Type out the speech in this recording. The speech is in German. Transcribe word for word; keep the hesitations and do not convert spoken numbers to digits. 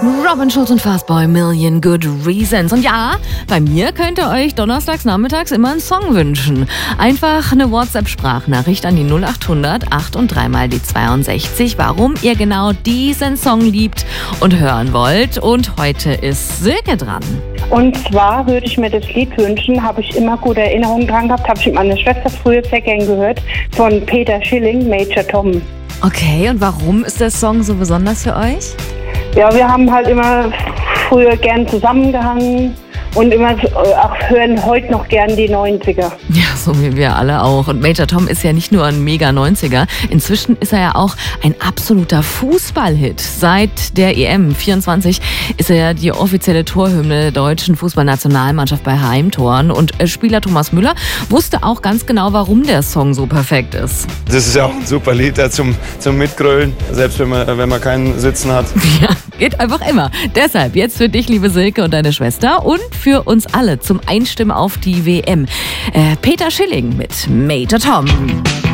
Robin Schulz und Fastboy, Million Good Reasons. Und ja, bei mir könnt ihr euch donnerstags nachmittags immer einen Song wünschen. Einfach eine WhatsApp-Sprachnachricht an die null acht hundert acht und dreimal die zweiundsechzig, warum ihr genau diesen Song liebt und hören wollt. Und heute ist Silke dran. Und zwar würde ich mir das Lied wünschen, habe ich immer gute Erinnerungen dran gehabt, habe ich mit meiner Schwester früher sehr gern gehört, von Peter Schilling, Major Tom. Okay, und warum ist der Song so besonders für euch? Ja, wir haben halt immer früher gern zusammengehangen und immer auch hören heute noch gern die neunziger. Ja, so wie wir alle auch. Und Major Tom ist ja nicht nur ein mega neunziger, inzwischen ist er ja auch ein absoluter Fußballhit. Seit der E M vierundzwanzig ist er ja die offizielle Torhymne der deutschen Fußballnationalmannschaft bei Heimtoren. Und Spieler Thomas Müller wusste auch ganz genau, warum der Song so perfekt ist. Das ist ja auch ein super Lied da zum, zum Mitgrölen, selbst wenn man, wenn man keinen Sitzen hat. Ja, geht einfach immer. Deshalb jetzt für dich, liebe Silke und deine Schwester, und für uns alle zum Einstimmen auf die W M. Äh, Peter Schilling mit Major Tom.